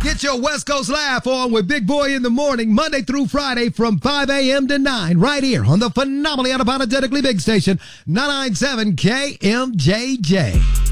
Get your West Coast laugh on with Big Boy in the morning, Monday through Friday from 5 a.m. to 9, right here on the phenomenally unapologetically big station, 997 KMJJ.